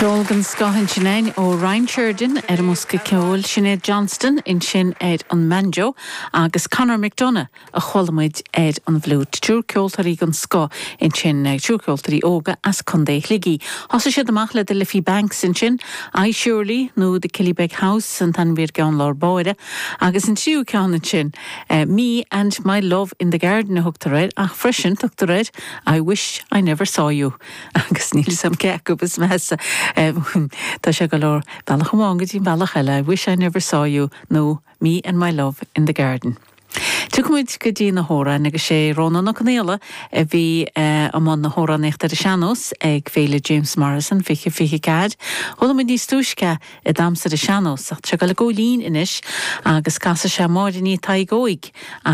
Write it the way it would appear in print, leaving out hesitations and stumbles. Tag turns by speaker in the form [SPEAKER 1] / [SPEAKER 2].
[SPEAKER 1] Dolgan Scohan Sinein ó Ryan Sheridan Musca Ceol Sinead Johnston in sin Ed an Manjo agus Conor McDonough a cholamid Ed an Bhlút. Trúr ceoltarí gan Sco in sin trúr ceoltarí óga as condé ligi. Hosa siad amach le de Liffey Banks in sin I Shirley nó de Killybeck House an tan vir gan Lord Boide agus in triú cean in sin Me and My Love in the Garden a hugta red ach freshen tugta red I Wish I Never Saw You agus níl sam ceacúb is mesa Tá sé go leor bailach amhágad í bailach eile I Wish I Never Saw You no Me and My Love in the Garden. Tucmuid go dtí na hóra agus sé Róna na Canéla bhí amán na hóra néachtar a seanos ag féile James Morrison fiche cad. Hola mu ní stúisce I damsa a seanos ach tre go le go lín inis agus casa sé máidiní taigóig